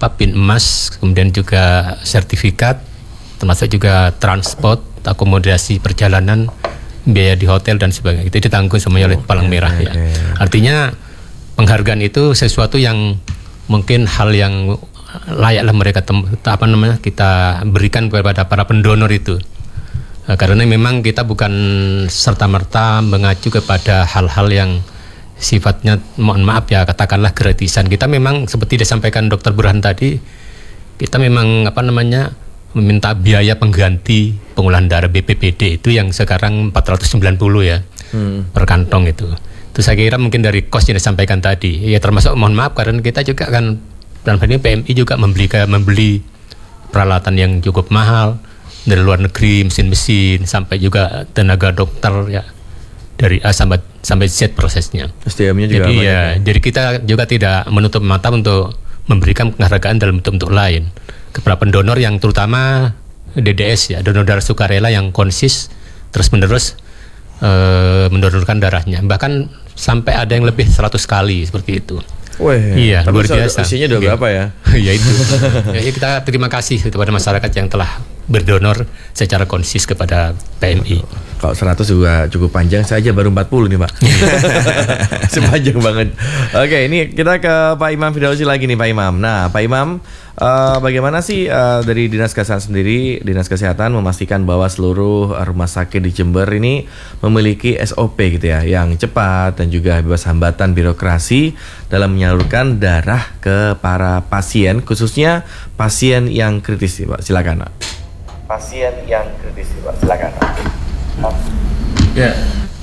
PIN emas, kemudian juga sertifikat, termasuk juga transport, akomodasi perjalanan, biaya di hotel dan sebagainya. Itu ditanggung semuanya oleh Palang Merah ya. Artinya penghargaan itu sesuatu yang mungkin hal yang layaklah mereka kita berikan kepada para pendonor itu. Karena memang kita bukan serta-merta mengacu kepada hal-hal yang sifatnya mohon maaf ya katakanlah gratisan. Kita memang seperti disampaikan Dr. Burhan tadi, kita memang meminta biaya pengganti pengolahan darah BPPD itu yang sekarang 490 ya per kantong itu. Itu saya kira mungkin dari kos yang disampaikan tadi. Ya termasuk mohon maaf karena kita juga kan dalam hal ini PMI juga membeli peralatan yang cukup mahal dari luar negeri, mesin-mesin sampai juga tenaga dokter ya dari A sampai Z prosesnya. SDM-nya juga jadi jadi kita juga tidak menutup mata untuk memberikan penghargaan dalam bentuk lain kepada pendonor yang terutama DDS ya, donor darah sukarela yang konsis terus-menerus mendonorkan darahnya. Bahkan sampai ada yang lebih 100 kali seperti itu. Wah, iya, luar biasa. Usianya udah berapa ya? Ya itu. Ya, kita terima kasih kepada masyarakat yang telah berdonor secara konsis kepada PMI. Kalau 100 juga cukup panjang, saya aja baru 40 nih Pak. Sepanjang banget. Oke, ini kita ke Pak Imam Firdausi lagi nih Pak Imam. Nah Pak Imam, bagaimana sih dari Dinas Kesehatan sendiri, Dinas Kesehatan memastikan bahwa seluruh rumah sakit di Jember ini memiliki SOP gitu ya, yang cepat dan juga bebas hambatan birokrasi dalam menyalurkan darah ke para pasien, khususnya pasien yang kritis Pak. Silakan Pak. Pasien yang kritis Pak, silakan Pak. Ya,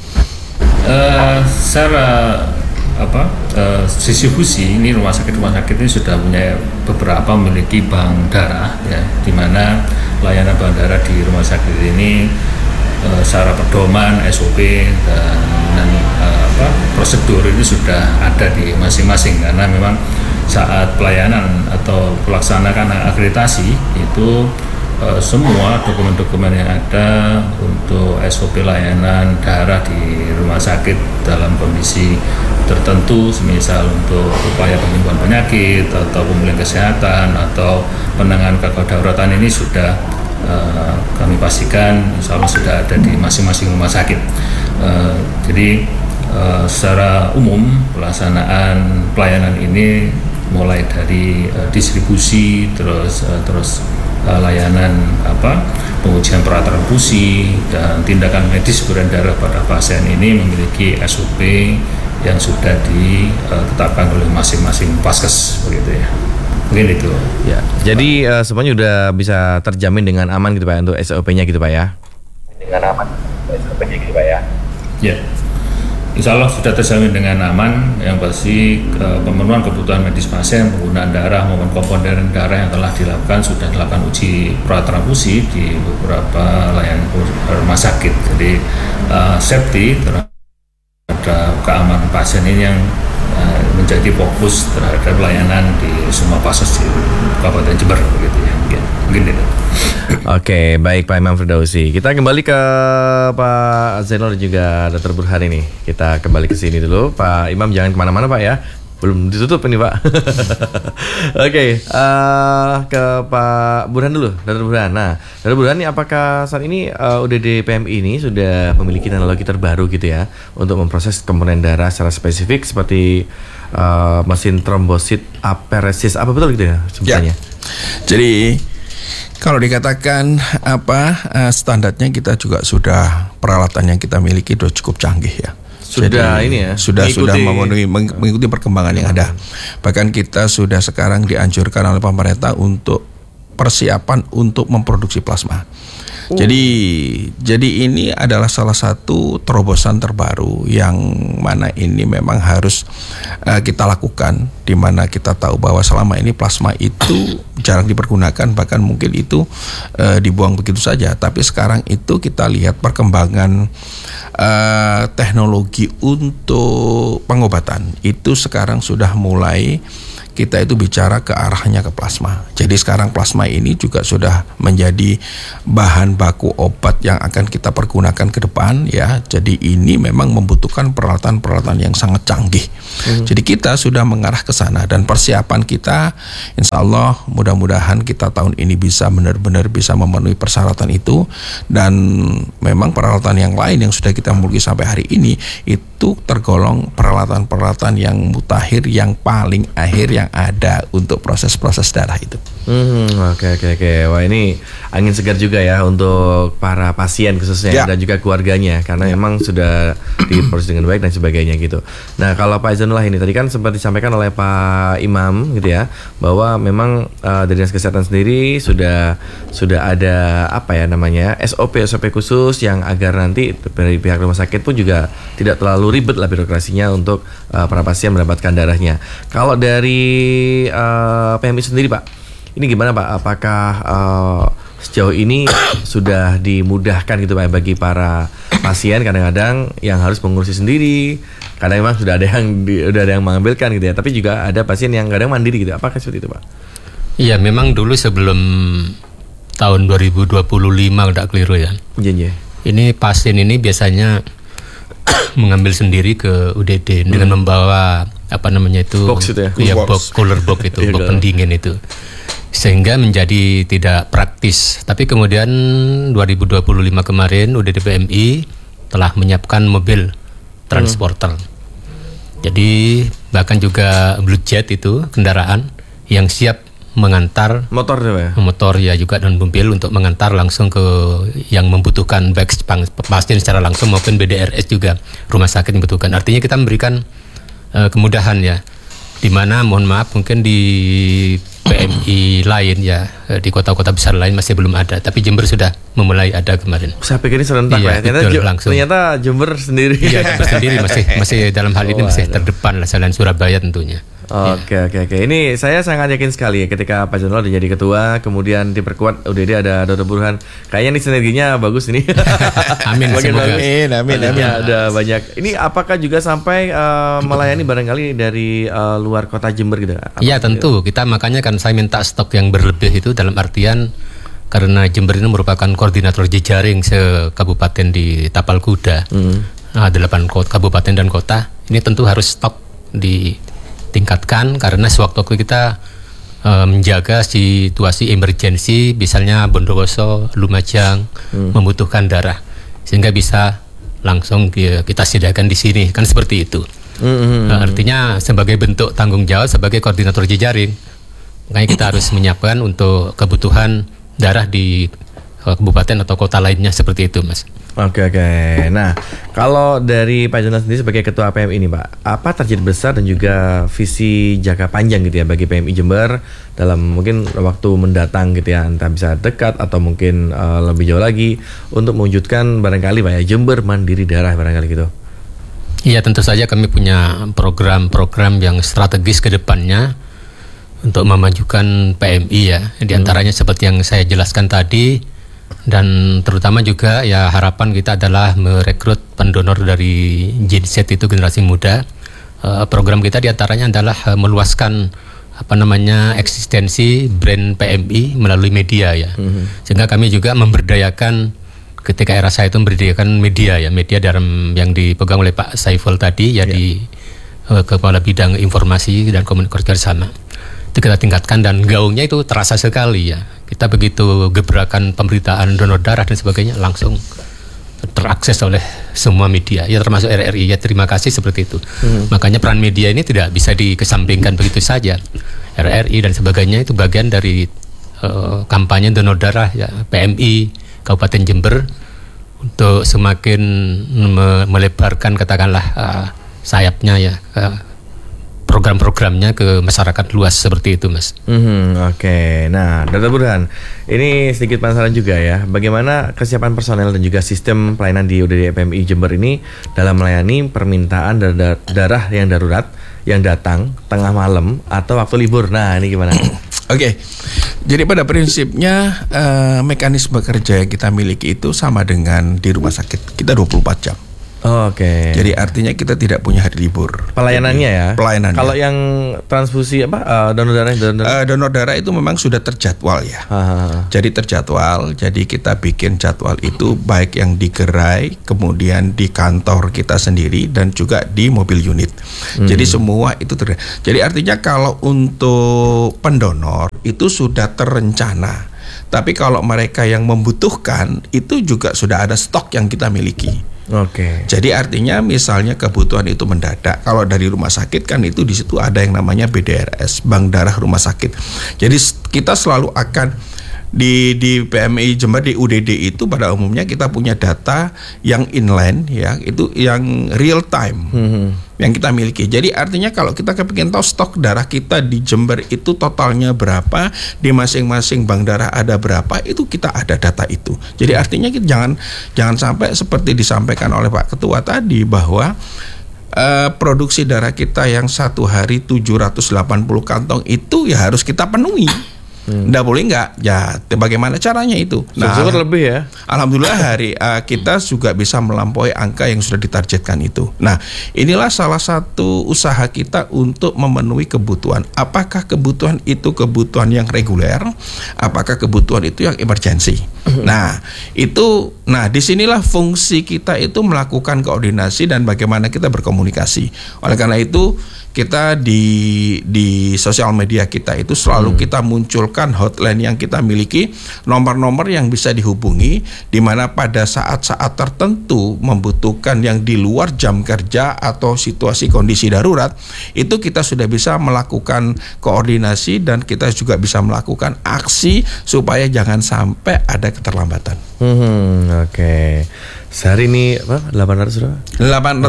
secara distribusi ini rumah sakit ini sudah punya beberapa memiliki bank darah ya, di mana layanan bank darah di rumah sakit ini secara pedoman SOP dan prosedur ini sudah ada di masing-masing, karena memang saat pelayanan atau pelaksanaan akreditasi itu semua dokumen-dokumen yang ada untuk SOP layanan darah di rumah sakit dalam kondisi tertentu, misal untuk upaya penyembuhan penyakit atau pemulihan kesehatan atau penanganan kedaruratan ini sudah kami pastikan insya Allah sudah ada di masing-masing rumah sakit. Jadi secara umum pelaksanaan pelayanan ini mulai dari distribusi terus layanan pengujian peralatan transfusi dan tindakan medis pemberian darah pada pasien ini memiliki SOP yang sudah ditetapkan oleh masing-masing paskes begitu ya. Mungkin itu. Ya, jadi semuanya udah bisa terjamin dengan aman gitu Pak untuk SOP-nya gitu Pak ya. Dengan aman SOP-nya gitu Pak ya. Ya. Insya Allah sudah terjamin dengan aman. Yang pasti pemenuhan kebutuhan medis pasien, penggunaan darah maupun komponen darah yang telah dilakukan sudah dilakukan uji peralatan transfusi di beberapa layanan rumah sakit. Jadi safety terhadap keamanan pasien ini yang menjadi fokus terhadap pelayanan di semua paskes di Kabupaten Jember begitu ya. Mungkin itu. Oke, baik Pak Imam Firdausi. Kita kembali ke Pak Zainal dan juga Dr. Burhan ini. Kita kembali ke sini dulu. Pak Imam jangan kemana-mana Pak ya. Belum ditutup ini Pak. Oke, ke Pak Burhan dulu, Dr. Burhan. Nah, Dr. Burhan ini apakah saat ini UDD PMI ini sudah memiliki teknologi terbaru gitu ya untuk memproses komponen darah secara spesifik seperti mesin trombosit aferesis, apa betul gitu ya sebenarnya? Ya. Jadi kalau dikatakan standarnya kita juga sudah peralatan yang kita miliki sudah cukup canggih ya. Sudah jadi, ini ya. Sudah mengikuti perkembangan yang ada. Bahkan kita sudah sekarang dianjurkan oleh pemerintah untuk persiapan untuk memproduksi plasma. Jadi ini adalah salah satu terobosan terbaru yang mana ini memang harus kita lakukan, di mana kita tahu bahwa selama ini plasma itu jarang dipergunakan, bahkan mungkin itu dibuang begitu saja. Tapi sekarang itu kita lihat perkembangan teknologi untuk pengobatan itu sekarang sudah mulai kita itu bicara ke arahnya ke plasma. Jadi sekarang plasma ini juga sudah menjadi bahan baku obat yang akan kita pergunakan ke depan ya. Jadi ini memang membutuhkan peralatan-peralatan yang sangat canggih. Jadi kita sudah mengarah ke sana dan persiapan kita insya Allah mudah-mudahan kita tahun ini bisa benar-benar bisa memenuhi persyaratan itu, dan memang peralatan yang lain yang sudah kita miliki sampai hari ini itu tergolong peralatan-peralatan yang mutakhir yang paling akhir yang ada untuk proses-proses darah itu. Oke. Wah, ini angin segar juga ya untuk para pasien khususnya dan juga keluarganya, karena memang sudah diproses dengan baik dan sebagainya gitu. Nah, kalau Pak Zainullah ini tadi kan sempat disampaikan oleh Pak Imam gitu ya, bahwa memang dari Dinas Kesehatan sendiri sudah ada SOP khusus yang agar nanti dari pihak rumah sakit pun juga tidak terlalu ribet lah birokrasinya untuk para pasien mendapatkan darahnya. Kalau dari PMI sendiri Pak, ini gimana Pak? Apakah sejauh ini sudah dimudahkan gitu Pak bagi para pasien, kadang-kadang yang harus mengurusi sendiri, kadang memang sudah ada yang mengambilkan gitu ya, tapi juga ada pasien yang kadang mandiri gitu. Apakah seperti itu Pak? Iya, memang dulu sebelum tahun 2025 udah keliru ya. Iya. Ini pasien ini biasanya mengambil sendiri ke UDD dengan membawa box itu ya? Iya, box, cooler box itu, box pendingin itu. Sehingga menjadi tidak praktis. Tapi kemudian 2025 kemarin UDD PMI telah menyiapkan mobil transporter. Jadi bahkan juga Blue Jet itu kendaraan yang siap mengantar motor ya juga dan mobil untuk mengantar langsung ke yang membutuhkan baik pasien secara langsung maupun BDRS juga rumah sakit membutuhkan. Artinya kita memberikan kemudahan ya, dimana mohon maaf mungkin di PMI lain ya, di kota-kota besar lain masih belum ada, tapi Jember sudah memulai ada kemarin. Saya pikir ini serentak ya, ternyata Jember sendiri. Iya, Jember sendiri masih dalam hal ini masih terdepan lah selain Surabaya tentunya. Oke. Ini saya sangat yakin sekali ya ketika Pak Zainullah udah jadi ketua, kemudian diperkuat UDD ada Dr. Burhan. Kayaknya nih sinerginya bagus ini. Amin. Amin. Ada banyak. Ini apakah juga sampai melayani barangkali dari luar kota Jember gitu? Iya tentu. Kita makanya kan saya minta stok yang berlebih itu dalam artian karena Jember ini merupakan koordinator jejaring se-kabupaten di Tapal Kuda. 8 kabupaten dan kota. Ini tentu harus stok ditingkatkan karena sewaktu-waktu kita menjaga situasi emergensi, misalnya Bondowoso, Lumajang membutuhkan darah, sehingga bisa langsung kita sediakan di sini, kan seperti itu. Artinya sebagai bentuk tanggung jawab sebagai koordinator jejaring, makanya kita harus menyiapkan untuk kebutuhan darah di kabupaten atau kota lainnya seperti itu, Mas. Oke. Nah, kalau dari Pak Zainullah sendiri sebagai ketua PMI ini, Pak, apa target besar dan juga visi jangka panjang gitu ya bagi PMI Jember dalam mungkin waktu mendatang gitu ya, entah bisa dekat atau mungkin lebih jauh lagi untuk mewujudkan barangkali Pak ya Jember mandiri darah barangkali gitu. Iya, tentu saja kami punya program-program yang strategis ke depannya untuk memajukan PMI ya. Di antaranya seperti yang saya jelaskan tadi, dan terutama juga ya harapan kita adalah merekrut pendonor dari Gen Z itu generasi muda. Program kita diantaranya adalah meluaskan eksistensi brand PMI melalui media ya. Sehingga kami juga memberdayakan, ketika era saya itu memberdayakan media dalam yang dipegang oleh Pak Saiful tadi ya, di Kepala Bidang Informasi dan Komunikasi Bersama. Itu kita tingkatkan dan gaungnya itu terasa sekali ya. Kita begitu gebrakan pemberitaan donor darah dan sebagainya langsung terakses oleh semua media ya, termasuk RRI ya. Terima kasih seperti itu. Makanya peran media ini tidak bisa dikesampingkan begitu saja. RRI dan sebagainya itu bagian dari kampanye donor darah ya PMI Kabupaten Jember untuk semakin melebarkan katakanlah sayapnya ya, program-programnya ke masyarakat luas seperti itu, Mas. Oke. Nah, Dr. Burhan, ini sedikit penasaran juga ya, bagaimana kesiapan personel dan juga sistem pelayanan di UDD PMI Jember ini dalam melayani permintaan darah yang darurat yang datang tengah malam atau waktu libur. Nah, ini gimana? Oke. Jadi pada prinsipnya mekanisme kerja yang kita miliki itu sama dengan di rumah sakit. Kita 24 jam. Oke. Jadi artinya kita tidak punya hari libur. Pelayanannya ya. Pelayanannya. Kalau yang transfusi donor darah donor darah itu memang sudah terjadwal ya. Jadi terjadwal. Jadi kita bikin jadwal itu baik yang di gerai, kemudian di kantor kita sendiri dan juga di mobil unit. Jadi semua itu Jadi artinya kalau untuk pendonor itu sudah terencana. Tapi kalau mereka yang membutuhkan itu juga sudah ada stok yang kita miliki. Oke. Jadi artinya misalnya kebutuhan itu mendadak. Kalau dari rumah sakit kan itu di situ ada yang namanya BDRS, Bank Darah Rumah Sakit. Jadi kita selalu akan di PMI Jember, di UDD itu pada umumnya kita punya data yang inline ya, itu yang real time yang kita miliki. Jadi artinya kalau kita kepingin tahu stok darah kita di Jember itu totalnya berapa, di masing-masing bank darah ada berapa, itu kita ada data itu. Jadi artinya kita jangan sampai seperti disampaikan oleh Pak Ketua tadi bahwa produksi darah kita yang satu hari 780 kantong itu ya harus kita penuhi. Nggak boleh nggak? Ya, bagaimana caranya itu? Nah, lebih ya. Alhamdulillah kita juga bisa melampaui angka yang sudah ditargetkan itu. Nah, inilah salah satu usaha kita untuk memenuhi kebutuhan. Apakah kebutuhan itu kebutuhan yang reguler? Apakah kebutuhan itu yang emergensi? Nah, disinilah fungsi kita itu melakukan koordinasi dan bagaimana kita berkomunikasi. Oleh karena itu, kita di sosial media kita itu selalu kita munculkan hotline yang kita miliki, nomor-nomor yang bisa dihubungi, di mana pada saat-saat tertentu membutuhkan yang di luar jam kerja atau situasi kondisi darurat, itu kita sudah bisa melakukan koordinasi dan kita juga bisa melakukan aksi supaya jangan sampai ada keterlambatan. Oke. Sehari ini 800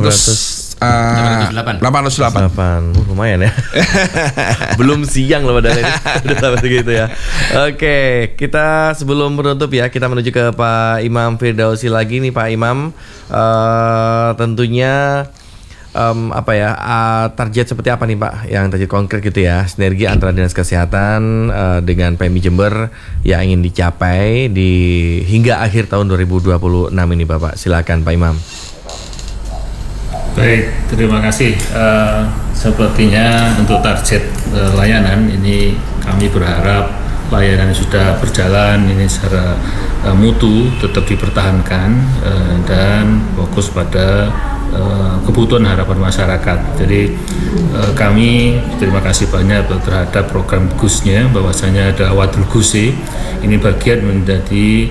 lumayan ya. Belum siang loh padahal ini. Udah begitu ya. Oke, kita sebelum menutup ya, kita menuju ke Pak Imam Firdausi lagi nih Pak Imam. Tentunya target seperti apa nih Pak, yang target konkret gitu ya, sinergi antara Dinas Kesehatan dengan PMI Jember yang ingin dicapai hingga akhir tahun 2026 ini Bapak. Silakan Pak Imam. Baik, terima kasih. Sepertinya untuk target layanan ini kami berharap layanan sudah berjalan ini secara mutu tetap dipertahankan dan fokus pada kebutuhan harapan masyarakat. Jadi kami terima kasih banyak terhadap program GUS-nya, bahwasanya ada Wadul GUS ini bagian menjadi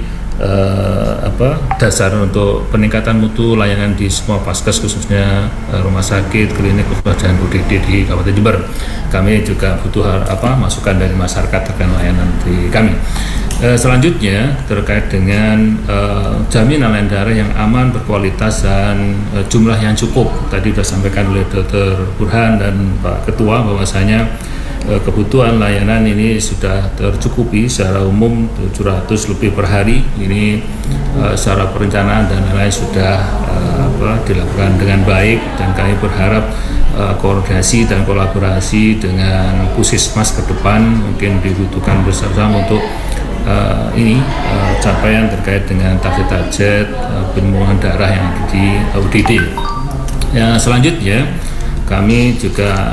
dasar untuk peningkatan mutu layanan di semua paskes, khususnya rumah sakit, klinik, dan UDD di Kabupaten Jember. Kami juga butuh masukan dari masyarakat terkait layanan di kami. Selanjutnya terkait dengan jaminan layanan darah yang aman, berkualitas dan jumlah yang cukup. Tadi sudah sampaikan oleh Dr. Burhan dan Pak Ketua bahwasanya kebutuhan layanan ini sudah tercukupi secara umum 700 lebih per hari. Ini secara perencanaan dan lain-lain sudah dilakukan dengan baik, dan kami berharap koordinasi dan kolaborasi dengan Puskesmas ke depan mungkin dibutuhkan bersama untuk capaian terkait dengan target-target penyembuhan darah yang di UDD. Ya, selanjutnya kami juga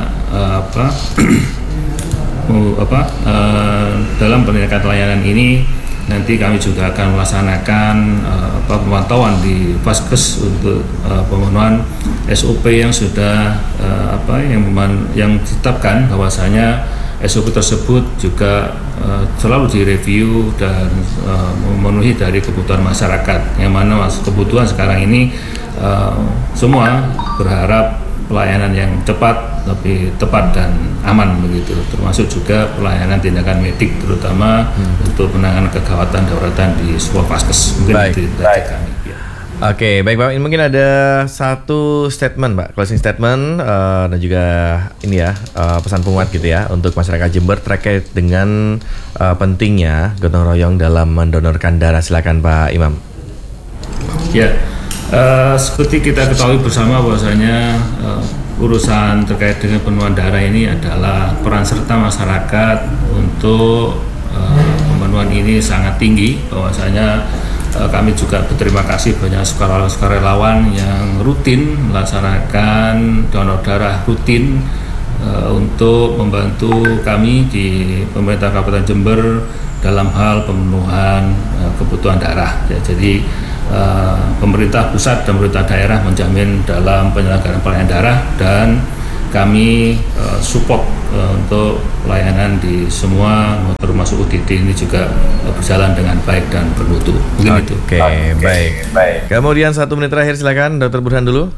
dalam penindakan layanan ini nanti kami juga akan melaksanakan pemantauan di Vaskes untuk pemenuhan SOP yang sudah yang ditetapkan, bahwasanya SOP tersebut juga selalu direview dan memenuhi dari kebutuhan masyarakat, yang mana kebutuhan sekarang ini semua berharap pelayanan yang cepat, tapi tepat dan aman begitu, termasuk juga pelayanan tindakan medik, terutama untuk penanganan kegawatan dauratan di sebuah paskes. Mungkin itu dari kami. Oke, baik Pak. Mungkin ada satu statement Pak, closing statement dan juga ini ya pesan penguat gitu ya untuk masyarakat Jember terkait dengan pentingnya gotong royong dalam mendonorkan darah. Silakan Pak Imam. Ya. Seperti kita ketahui bersama bahwasanya urusan terkait dengan pemenuhan darah ini adalah peran serta masyarakat untuk pemenuhan ini sangat tinggi, bahwasanya kami juga berterima kasih banyak sukarelawan yang rutin melaksanakan donor darah rutin untuk membantu kami di pemerintah Kabupaten Jember dalam hal pemenuhan kebutuhan darah. Ya, jadi pemerintah pusat dan pemerintah daerah menjamin dalam penyelenggaraan pelayanan darah, dan kami support untuk pelayanan di semua, termasuk UGD ini juga berjalan dengan baik dan bermutu. Mungkin itu. Oke, baik. Kemudian 1 menit terakhir silakan Dr. Burhan dulu.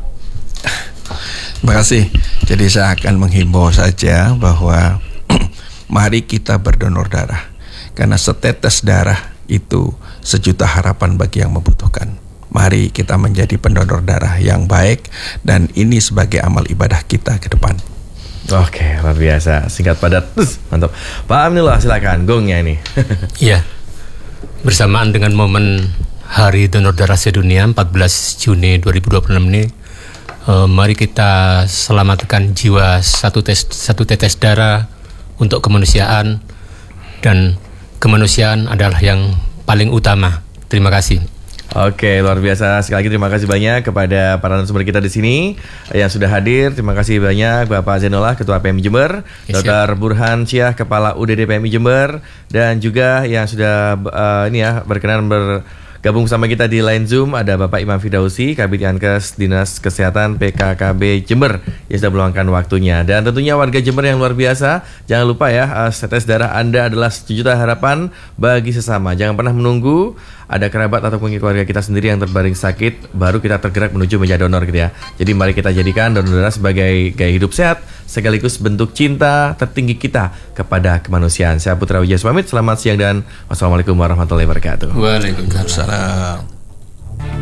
Terima kasih. Jadi saya akan menghimbau saja bahwa mari kita berdonor darah, karena setetes darah itu sejuta harapan bagi yang membutuhkan. Mari kita menjadi pendonor darah yang baik, dan ini sebagai amal ibadah kita ke depan. Oke, luar biasa, singkat padat, mantap. Pak Aminullah, silakan gongnya ini. Iya, bersamaan dengan momen Hari Donor Darah Sedunia 14 Juni 2026 ini, mari kita selamatkan jiwa satu tetes darah untuk kemanusiaan, dan kemanusiaan adalah yang paling utama. Terima kasih. Oke, luar biasa. Sekali lagi terima kasih banyak kepada para narasumber kita di sini yang sudah hadir. Terima kasih banyak Bapak Zainullah, Ketua PMI Jember, Dr. Burhan Syah, Kepala UDD PMI Jember, dan juga yang sudah berkenan bergabung bersama kita di line Zoom ada Bapak Imam Fidausi, Kabid Yankes Dinas Kesehatan PKKB Jember yang sudah meluangkan waktunya. Dan tentunya warga Jember yang luar biasa, jangan lupa ya, tetes darah Anda adalah sejuta harapan bagi sesama. Jangan pernah menunggu ada kerabat ataupun keluarga kita sendiri yang terbaring sakit baru kita tergerak menuju menjadi donor gitu ya. Jadi mari kita jadikan donor darah sebagai gaya hidup sehat sekaligus bentuk cinta tertinggi kita kepada kemanusiaan. Saya Putra Wijaya pamit, selamat siang dan wassalamualaikum warahmatullahi wabarakatuh. Waalaikumsalam. Salam.